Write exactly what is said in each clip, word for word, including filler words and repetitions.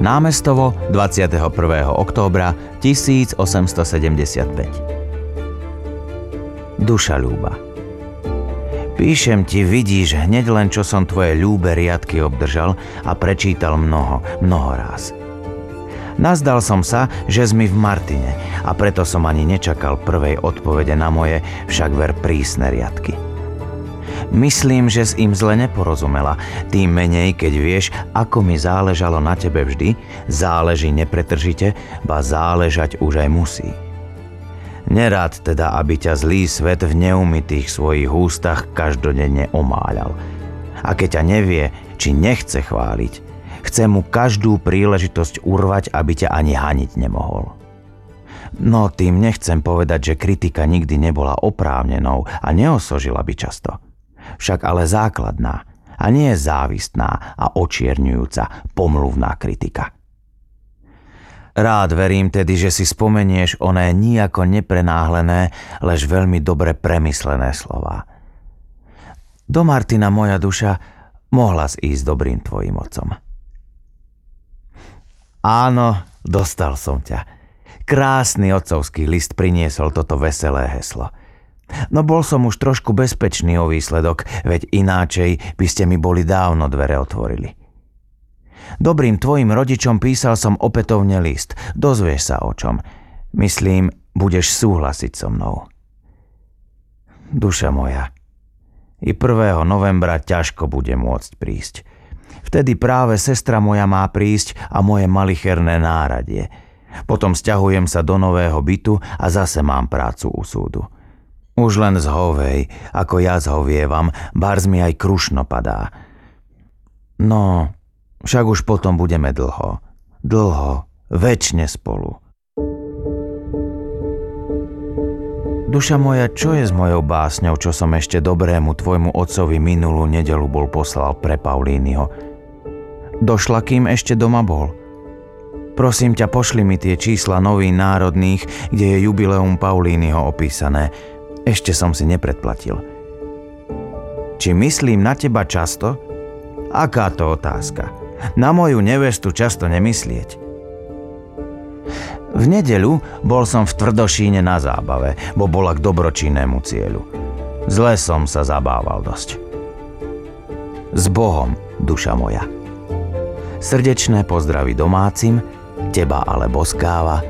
Námestovo, dvadsiateho prvého októbra tisícosemstosedemdesiatpäť. Duša ľúba. Píšem ti, vidíš, hneď len čo som tvoje ľúbe riadky obdržal a prečítal mnoho, mnoho ráz. Nazdal som sa, že si mi v Martine a preto som ani nečakal prvej odpovede na moje, však ver prísne riadky. Myslím, že si im zle neporozumela, tým menej, keď vieš, ako mi záležalo na tebe vždy, záleží nepretržite, ba záležať už aj musí. Nerád teda, aby ťa zlý svet v neumytých svojich ústach každodenne omáľal. A keď ťa nevie, či nechce chváliť, chce mu každú príležitosť urvať, aby ťa ani haniť nemohol. No tým nechcem povedať, že kritika nikdy nebola oprávnenou a neosožila by často. Však ale základná a nie závistná a očierňujúca pomluvná kritika. Rád verím tedy, že si spomenieš oné nijako neprenáhlené, lež veľmi dobre premyslené slová. Do Martina, moja duša, mohla ísť dobrým tvojim otcom. Áno, dostal som ťa. Krásny otcovský list priniesol toto veselé heslo. No bol som už trošku bezpečný o výsledok, veď ináčej by ste mi boli dávno dvere otvorili. Dobrým tvojim rodičom písal som opätovne list, dozvieš sa o čom. Myslím, budeš súhlasiť so mnou. Duša moja, i prvého novembra ťažko bude môcť prísť. Vtedy práve sestra moja má prísť a moje malicherné náradie. Potom sťahujem sa do nového bytu a zase mám prácu u súdu. Už len zhovej, ako ja zhovievam, bárs mi aj krušno padá. No, však už potom budeme dlho, dlho, večne spolu. Duša moja, čo je s mojou básňou, čo som ešte dobrému tvojmu otcovi minulú nedeľu bol poslal pre Paulínyho? Došla, kým ešte doma bol? Prosím ťa, pošli mi tie čísla novín národných, kde je jubileum Paulínyho opísané. Ešte som si nepredplatil. Či myslím na teba často? Aká to otázka? Na moju nevestu často nemyslieť. V nedeľu bol som v Tvrdošíne na zábave, bo bola k dobročinnému cieľu. Zle som sa zabával dosť. S Bohom, duša moja. Srdečné pozdravy domácim, teba ale boskáva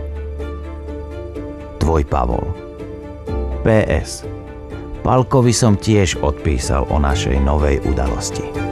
tvoj Pavol. pé es. Palkovi som tiež odpísal o našej novej udalosti.